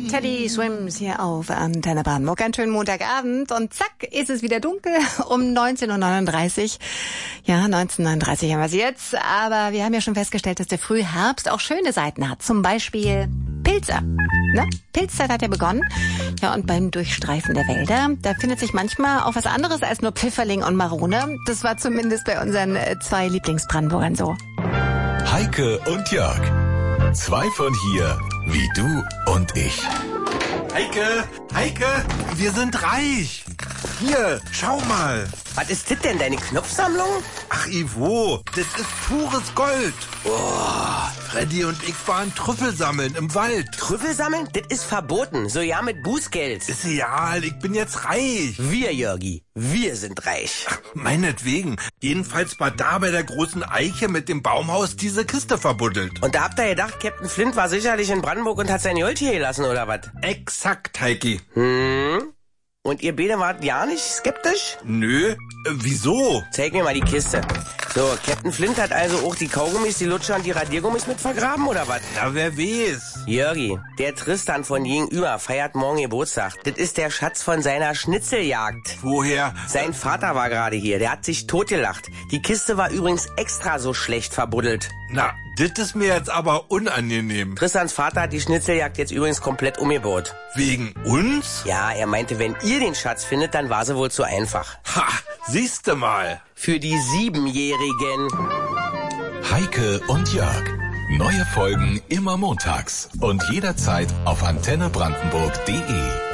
Teddy Swims hier auf Antenne Brandenburg. Einen schönen Montagabend und zack, ist es wieder dunkel um 19.39 Uhr. Ja, 19.39 haben wir es jetzt. Aber wir haben ja schon festgestellt, dass der Frühherbst auch schöne Seiten hat. Zum Beispiel Pilze. Ne? Pilzzeit hat ja begonnen. Ja, und beim Durchstreifen der Wälder, da findet sich manchmal auch was anderes als nur Pfifferling und Marone. Das war zumindest bei unseren zwei Lieblingsbrandenburgern so. Heike und Jörg. Zwei von hier, wie du und ich. Heike, wir sind reich. Hier, schau mal. Was ist das denn, deine Knopfsammlung? Ach, Ivo, das ist pures Gold. Oh, Freddy und ich waren Trüffel sammeln im Wald. Trüffel sammeln? Das ist verboten. So ja mit Bußgeld. Ist egal, ich bin jetzt reich. Wir, Jörgi, wir sind reich. Ach, meinetwegen. Jedenfalls war da bei der großen Eiche mit dem Baumhaus diese Kiste verbuddelt. Und da habt ihr gedacht, Captain Flint war sicherlich in Brandenburg und hat sein Gold hier gelassen, oder was? Exakt, Heiki. Und ihr beide wart ja nicht skeptisch? Nö, wieso? Zeig mir mal die Kiste. So, Captain Flint hat also auch die Kaugummis, die Lutscher und die Radiergummis mit vergraben, oder was? Ja, wer weiß. Jörgi, der Tristan von gegenüber feiert morgen Geburtstag. Das ist der Schatz von seiner Schnitzeljagd. Woher? Sein Vater war gerade hier, der hat sich totgelacht. Die Kiste war übrigens extra so schlecht verbuddelt. Na, das ist mir jetzt aber unangenehm. Tristans Vater hat die Schnitzeljagd jetzt übrigens komplett umgebaut. Wegen uns? Ja, er meinte, wenn ihr den Schatz findet, dann war sie wohl zu einfach. Ha, siehste mal. Für die 7-Jährigen. Heike und Jörg. Neue Folgen immer montags und jederzeit auf antennebrandenburg.de.